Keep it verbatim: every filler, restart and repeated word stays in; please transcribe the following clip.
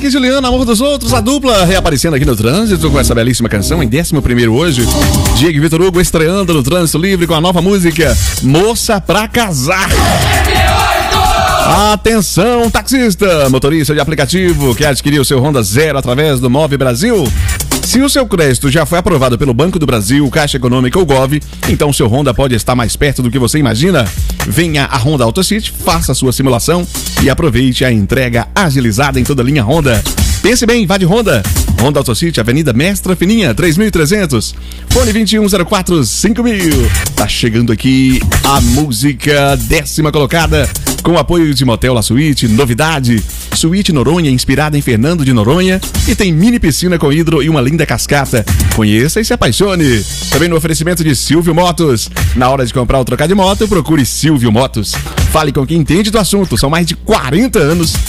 Henrique e Juliana, Amor dos Outros, a dupla reaparecendo aqui no trânsito com essa belíssima canção em décimo primeiro hoje. Diego e Vitor Hugo estreando no Trânsito Livre com a nova música Moça Pra Casar. Atenção, taxista, motorista de aplicativo que adquiriu o seu Honda Zero através do Move Brasil. Se o seu crédito já foi aprovado pelo Banco do Brasil, Caixa Econômica ou Gov, então o seu Honda pode estar mais perto do que você imagina. Venha a Honda AutoCity, faça a sua simulação e aproveite a entrega agilizada em toda a linha Honda. Pense bem, vá de Honda. Honda AutoCity, Avenida Mestra Fininha, três mil e trezentos. Fone vinte e um zero quatro cinco mil. Tá chegando aqui a música décima colocada com o apoio de Motel La Suíte, novidade. Suíte Noronha, inspirada em Fernando de Noronha e tem mini piscina com hidro e uma linda cascata. Conheça e se apaixone. Também no oferecimento de Silvio Motos. Na hora de comprar ou trocar de moto, procure Silvio Motos. Fale com quem entende do assunto. São mais de quarenta anos